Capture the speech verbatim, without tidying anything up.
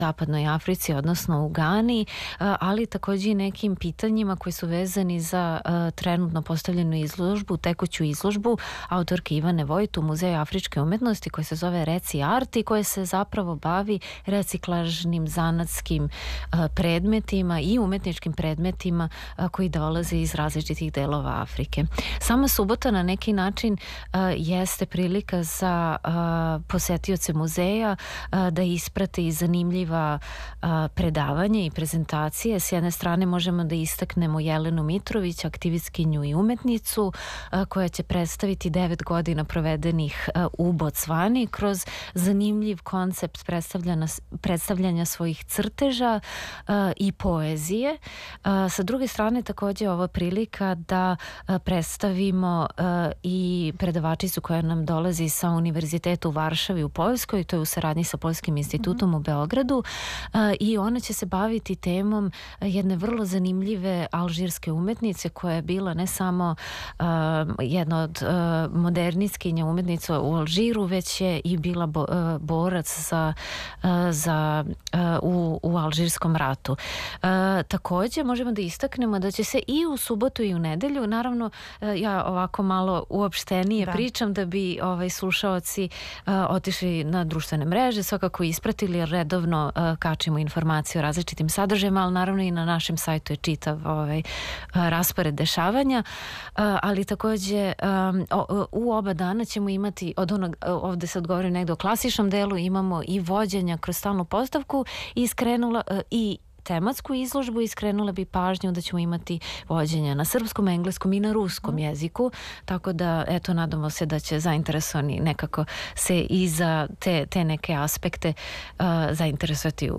zapadnoj Africi, odnosno u Gani, ali takođe i nekim pitanjima koji su vezani za trenutno postavljenu izložbu, tekuću izložbu autorke Ivane Vojt u Muzeju afričke umetnosti koja se zove Reci Art i koja se zapravo bavi reciklažnim zanatskim predmetima i umetničkim predmetima koji dolaze iz različitih delova Afrike. Sama subota na neki način jeste prilika za posetioce muzeja da isprate i zanimljiva predavanje i prezentacije. S jedne strane možemo da istaknemo Jelenu Mitrović, aktivistkinju i umetnicu koja će predstaviti devet godina provedenih u Bocvani kroz zanimljiv koncept predstavljanja, predstavljanja svojih crteža i poezije. Sa druge strane takođe je ovo prilika da predstavimo i predavačicu koja nam dolazi sa Univerziteta u Varšavi u Poljskoj, to je u saradnji sa Poljskim institutom mm-hmm. u Beogradu, i ona će se baviti temom jedne vrlo zanimljive alžirske umetnice koja je bila ne samo jedna od modernistkinja umetnica u Alžiru, već je i bila borac za, za, u, u alžirskom ratu. Takođe možemo da istaknemo da će se i u subotu i u nedelju, naravno ja ovako malo uopštenije da. pričam da bi ovaj, slušaoci otišli na društvene mreže, svakako ispratili redovno kačimo informacije o različitim sadržajima, ali naravno i na našem sajtu je čitav ovaj, raspored dešavanja, ali takođe u oba dana ćemo imati, od onog, ovde se odgovorim negde o klasičnom delu, imamo i vođenja kroz stalnu postavku i skrenula i tematsku izložbu i skrenula bi pažnju da ćemo imati vođenja na srpskom, engleskom i na ruskom jeziku, tako da eto nadamo se da će zainteresovani nekako se i za te, te neke aspekte uh, zainteresovati u